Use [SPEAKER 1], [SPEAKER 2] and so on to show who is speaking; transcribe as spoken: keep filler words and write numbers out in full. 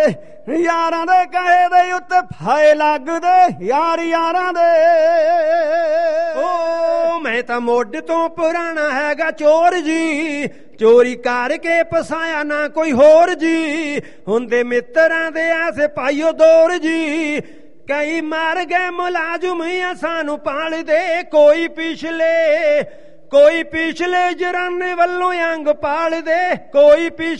[SPEAKER 1] यारां दे कहे दे उत्ते फाए लगदे यार यारां दे।
[SPEAKER 2] ओ मैं तां मुੱਢ ਤੋਂ ਪੁਰਾਣਾ ਹੈਗਾ ਚੋਰ ਜੀ, ਚੋਰੀ ਕਰਕੇ ਪਸਾਇਆ ਨਾ ਕੋਈ ਹੋਰ ਜੀ। ਹੁੰਦੇ ਮਿੱਤਰਾਂ ਦੇ ਆਸੇ ਪਾਈਓ ਦੌਰ ਜੀ, ਕਈ ਮਰ ਗਏ ਮੁਲਾਜ਼ਮ ਸਾਨੂੰ ਪਾਲਦੇ। ਕੋਈ ਪਿਛਲੇ ਕੋਈ ਪਿਛਲੇ ਜਰਾਨੇ ਵੱਲੋਂ ਅੰਗ ਪਾਲਦੇ, ਕੋਈ ਪਿਛ